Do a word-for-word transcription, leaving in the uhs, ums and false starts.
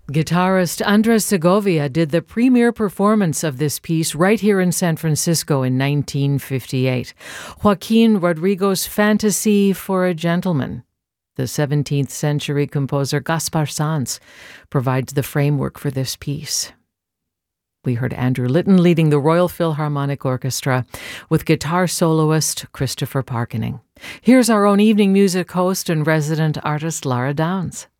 Guitarist Andres Segovia did the premiere performance of this piece right here in San Francisco in nineteen fifty-eight. Joaquin Rodrigo's Fantasy for a Gentleman. The seventeenth century composer Gaspar Sanz provides the framework for this piece. We heard Andrew Litton leading the Royal Philharmonic Orchestra with guitar soloist Christopher Parkening. Here's our own evening music host and resident artist Lara Downs.